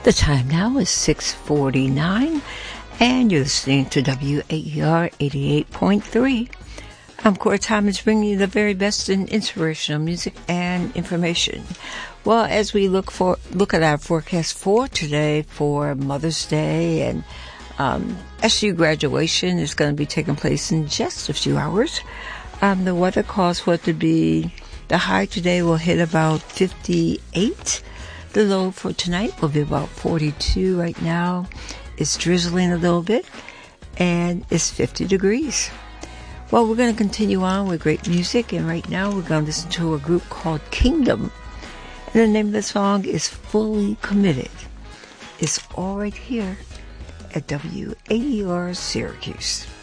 The time now is 6:49, and you're listening to WAER 88.3. I'm Cora Thomas, bringing you the very best in inspirational music and information. Well, as we look at our forecast for today for Mother's Day, and SU graduation is going to be taking place in just a few hours. The weather calls for it to be, the high today will hit about 58. The low for tonight will be about 42 right now. It's drizzling a little bit, and it's 50 degrees. Well, we're going to continue on with great music, and right now we're going to listen to a group called Kingdom. And the name of the song is Fully Committed. It's all right here at WAER Syracuse.